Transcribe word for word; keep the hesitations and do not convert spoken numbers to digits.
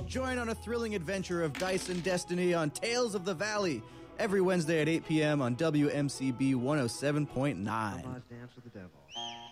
join on a thrilling adventure of dice and destiny on Tales of the Valley every Wednesday at eight p.m. on W M C B one oh seven point nine. Dance with the Devil.